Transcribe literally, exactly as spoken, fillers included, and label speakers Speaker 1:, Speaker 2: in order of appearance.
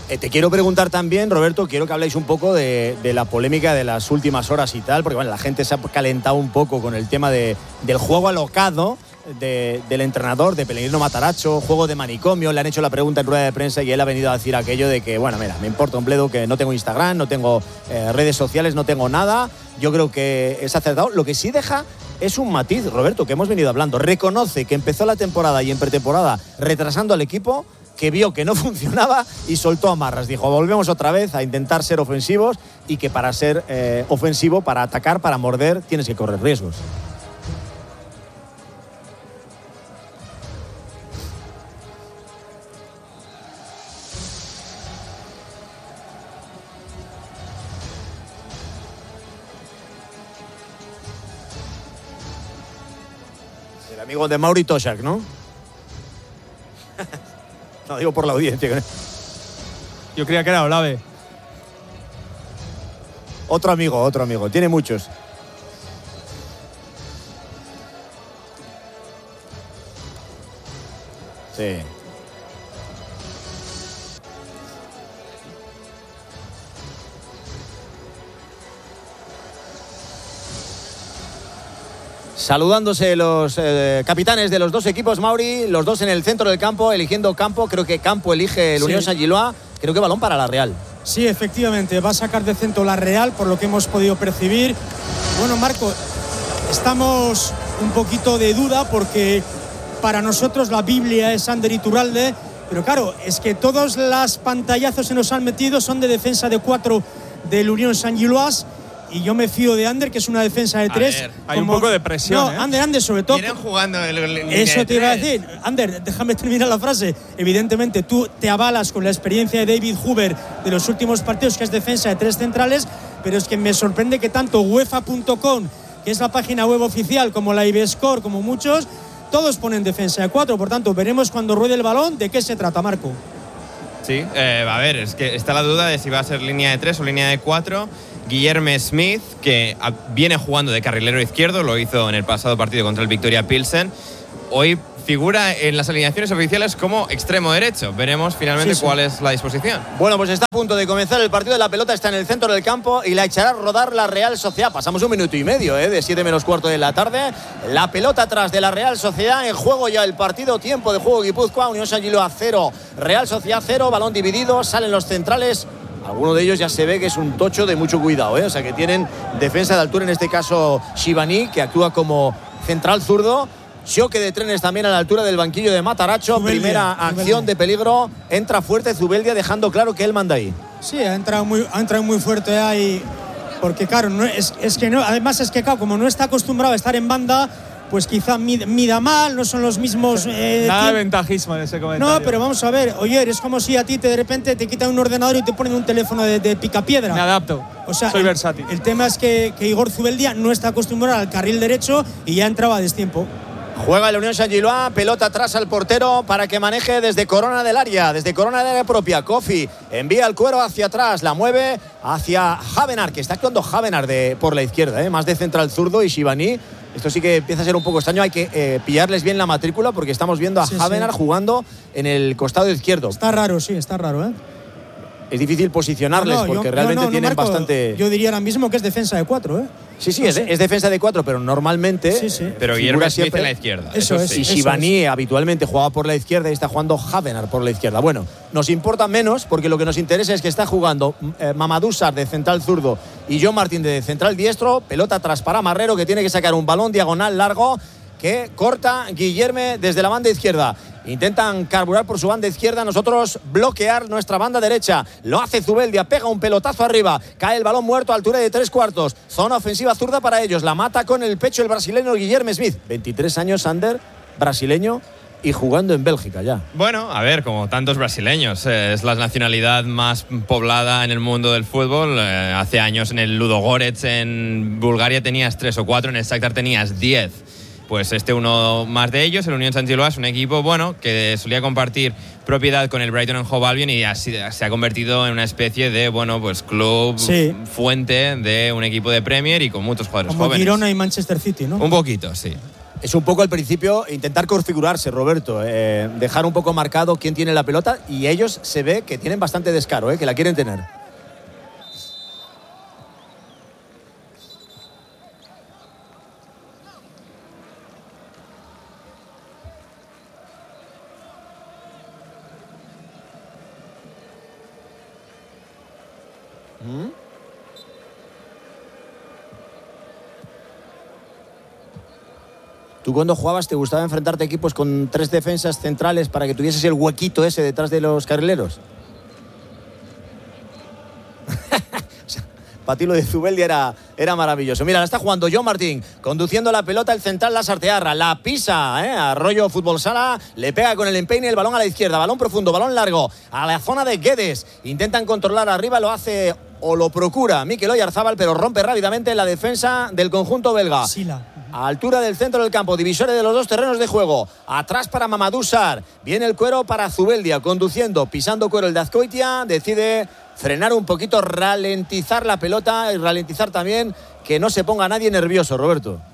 Speaker 1: Eh, te quiero preguntar también, Roberto, quiero que habléis un poco de, de la polémica de las últimas horas y tal, porque bueno, la gente se ha calentado un poco con el tema de, del juego alocado de, del entrenador, de Pellegrino Matarazzo, juego de manicomio. Le han hecho la pregunta en rueda de prensa y él ha venido a decir aquello de que, bueno, mira, me importa un bledo que no tengo Instagram, no tengo eh, redes sociales, no tengo nada. Yo creo que es acertado. Lo que sí deja es un matiz, Roberto, que hemos venido hablando. Reconoce que empezó la temporada y en pretemporada retrasando al equipo, que vio que no funcionaba y soltó amarras. Dijo, volvemos otra vez a intentar ser ofensivos y que para ser eh, ofensivo, para atacar, para morder, tienes que correr riesgos. El amigo de Mauri Toshak, ¿no? No, digo por la audiencia.
Speaker 2: Yo creía que era Olave.
Speaker 1: Otro amigo, otro amigo. Tiene muchos. Sí. Saludándose los eh, capitanes de los dos equipos, Mauri, los dos en el centro del campo, eligiendo campo. Creo que campo elige el sí. Unión Saint-Gilloise. Creo que balón para la Real.
Speaker 3: Sí, efectivamente, va a sacar de centro la Real, por lo que hemos podido percibir. Bueno, Marco, estamos un poquito de duda porque para nosotros la Biblia es Ander Iturralde, pero claro, es que todos los pantallazos que nos han metido son de defensa de cuatro del Unión Saint-Gilloise. Y yo me fío de Ander, que es una defensa de tres.
Speaker 2: Ver, hay como... un poco de presión.
Speaker 3: No,
Speaker 2: ¿eh?
Speaker 3: Ander, Ander, sobre todo.
Speaker 4: Vienen jugando en el,
Speaker 3: Eso te iba a decir. Ander, déjame terminar la frase. Evidentemente, tú te avalas con la experiencia de David Huber de los últimos partidos, que es defensa de tres centrales, pero es que me sorprende que tanto UEFA punto com, que es la página web oficial, como la Ibescore, como muchos, todos ponen defensa de cuatro. Por tanto, veremos cuando ruede el balón de qué se trata, Marco.
Speaker 4: Sí, eh, a ver, es que está la duda de si va a ser línea de tres o línea de cuatro. Guillermo Smith, que viene jugando de carrilero izquierdo, lo hizo en el pasado partido contra el Victoria Pilsen. Hoy figura en las alineaciones oficiales como extremo derecho. Veremos finalmente sí, sí. cuál es la disposición.
Speaker 1: Bueno, pues está a punto de comenzar el partido. La pelota está en el centro del campo y la echará a rodar la Real Sociedad. Pasamos un minuto y medio, ¿eh? de siete menos cuarto de la tarde. La pelota atrás de la Real Sociedad. En juego ya el partido. Tiempo de juego Guipúzcoa. Unión Saint-Gilloise cero. Real Sociedad cero. Balón dividido. Salen los centrales. Alguno de ellos ya se ve que es un tocho de mucho cuidado, ¿eh? O sea que tienen defensa de altura, en este caso Shivani, que actúa como central zurdo. Choque de trenes también a la altura del banquillo de Matarazzo. Zubeldia, Primera acción Zubeldia. de peligro. Entra fuerte Zubeldia, dejando claro que él manda ahí.
Speaker 3: Sí, ha entrado muy, ha entrado muy fuerte ahí. Porque claro, no, es, es que no, además es que claro, como no está acostumbrado a estar en banda, pues quizá mida, mida mal, no son los mismos…
Speaker 2: Eh, Nada de ventajismo en ese comentario.
Speaker 3: No, pero vamos a ver, oye, es como si a ti te, de repente te quitan un ordenador y te ponen un teléfono de, de picapiedra.
Speaker 2: Me adapto,
Speaker 3: o sea,
Speaker 2: soy
Speaker 3: el,
Speaker 2: versátil.
Speaker 3: El tema es que, que Igor Zubeldia no está acostumbrado al carril derecho y ya entraba a destiempo.
Speaker 1: Juega la Unión Saint-Gilloise, pelota atrás al portero para que maneje desde corona del área, desde corona del área propia. Kofi envía el cuero hacia atrás, la mueve hacia Javenar, que está actuando Javenar de, por la izquierda, ¿eh? más de central zurdo, y Shivani. Esto sí que empieza a ser un poco extraño, hay que eh, pillarles bien la matrícula porque estamos viendo a sí, Javenar sí. jugando en el costado izquierdo.
Speaker 3: Está raro, sí, está raro, ¿eh?
Speaker 1: Es difícil posicionarles no, no,
Speaker 3: yo,
Speaker 1: porque realmente
Speaker 3: no, no,
Speaker 1: tienen
Speaker 3: Marco,
Speaker 1: bastante…
Speaker 3: Yo diría ahora mismo que es defensa de cuatro, ¿eh?
Speaker 1: Sí, sí, no es, es defensa de cuatro, pero normalmente…
Speaker 3: Sí, sí.
Speaker 4: Pero Guillermo Smith en la izquierda.
Speaker 3: Eso, eso es.
Speaker 1: Sí. Y Shivani habitualmente jugaba por la izquierda y está jugando Javenar por la izquierda. Bueno, nos importa menos porque lo que nos interesa es que está jugando eh, Mamadou Sarr de central zurdo y John Martín de central diestro. Pelota atrás para Marrero, que tiene que sacar un balón diagonal largo que corta Guillermo desde la banda izquierda. Intentan carburar por su banda izquierda, nosotros bloquear nuestra banda derecha. Lo hace Zubeldia, pega un pelotazo arriba, cae el balón muerto a altura de tres cuartos. Zona ofensiva zurda para ellos, la mata con el pecho el brasileño Guillermo Smith. veintitrés años, Ander, brasileño y jugando en Bélgica ya.
Speaker 4: Bueno, a ver, como tantos brasileños, eh, es la nacionalidad más poblada en el mundo del fútbol. Eh, hace años en el Ludogorets en Bulgaria tenías tres o cuatro, en el Shakhtar tenías diez. Pues este uno más de ellos, el Unión Saint-Gilloise, es un equipo bueno que solía compartir propiedad con el Brighton and Hove Albion y así se ha convertido en una especie de bueno pues club
Speaker 3: sí.
Speaker 4: fuente de un equipo de Premier y con muchos jugadores
Speaker 3: como
Speaker 4: jóvenes.
Speaker 3: Girona y Manchester City, ¿no?
Speaker 4: Un poquito, sí.
Speaker 1: Es un poco al principio intentar configurarse, Roberto, eh, dejar un poco marcado quién tiene la pelota, y ellos se ve que tienen bastante descaro, eh, que la quieren tener. ¿Mm? ¿Tú cuando jugabas te gustaba enfrentarte a equipos con tres defensas centrales para que tuvieses el huequito ese detrás de los carrileros? O sea, para ti lo de Zubeldia era, era maravilloso. Mira, la está jugando John Martín, conduciendo la pelota, el central la Sartearra, la pisa, ¿eh? Arroyo Fútbol Sala, le pega con el empeine el balón a la izquierda, balón profundo, balón largo, a la zona de Guedes. Intentan controlar arriba, lo hace o lo procura Mikel Oyarzábal, pero rompe rápidamente la defensa del conjunto belga.
Speaker 3: Sila.
Speaker 1: A altura del centro del campo, divisores de los dos terrenos de juego. Atrás para Mamadou Sarr. Viene el cuero para Zubeldia, conduciendo, pisando cuero el de Azcoitia. Decide frenar un poquito, ralentizar la pelota y ralentizar también que no se ponga nadie nervioso, Roberto.